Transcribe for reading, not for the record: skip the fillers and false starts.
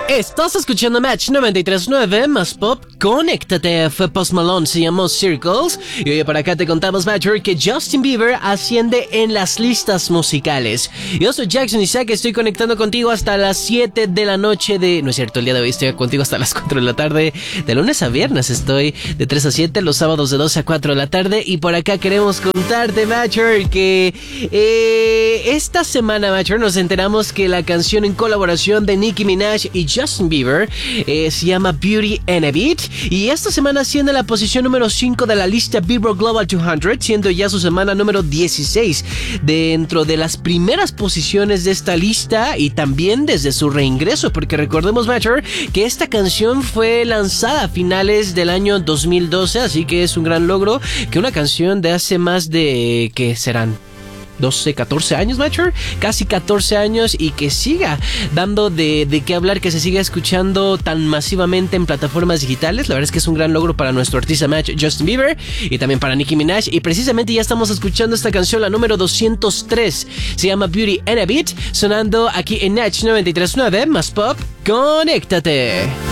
Estás escuchando Match 93.9 más pop. Conéctate. Fue Post Malone, se llamó Circles. Y hoy por acá te contamos, Matcher, que Justin Bieber asciende en las listas musicales. Yo soy Jackson Isaac, estoy conectando contigo hasta las 7 de la noche de... No es cierto, el día de hoy estoy contigo hasta las 4 de la tarde. De lunes a viernes estoy de 3 a 7, los sábados de 12 a 4 de la tarde. Y por acá queremos contarte, Matcher, que esta semana, Matcher, nos enteramos que la canción en colaboración de Nicki Minaj y Justin Bieber se llama Beauty and a Beat, y esta semana asciende a la posición número 5 de la lista Billboard Global 200, siendo ya su semana número 16 dentro de las primeras posiciones de esta lista, y también desde su reingreso, porque recordemos, Matcher, que esta canción fue lanzada a finales del año 2012, así que es un gran logro que una canción de hace más de... ¿qué serán? 12, 14 años, Matcher, casi 14 años, y que siga dando de qué hablar, que se siga escuchando tan masivamente en plataformas digitales. La verdad es que es un gran logro para nuestro artista Match, Justin Bieber, y también para Nicki Minaj, y precisamente ya estamos escuchando esta canción, la número 203, se llama Beauty and a Beat, sonando aquí en Match 93.9 más pop. Conéctate.